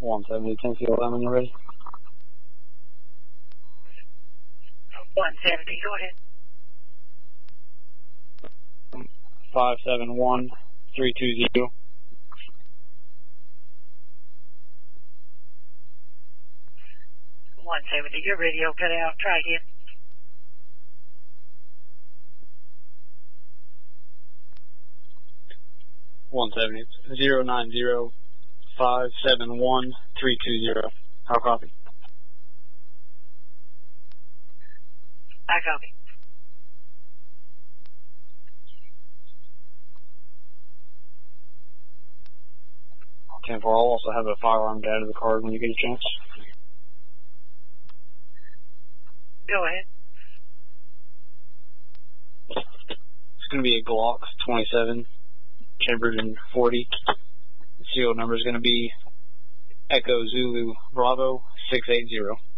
170, 10-11 when you're ready. 170, go ahead. 571-320. 170, your radio cut out. Try again. 170, 090-571-320. How copy? I copy. I'll also have a firearm data of the card when you get a chance. Go ahead. It's going to be a Glock 27, chambered in 40. The serial number is going to be Echo Zulu Bravo 680.